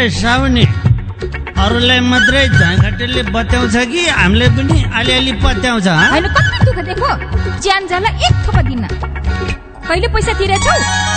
साउनी अरूलाई मात्रै झाँघाटेले बत्याउँछ कि हामीले पनि अलिअलि पत्याउँछ? होइन कति दुःख देखो, ज्यान जाला एक थोपा दिन। कहिले पैसा तिरेछौ?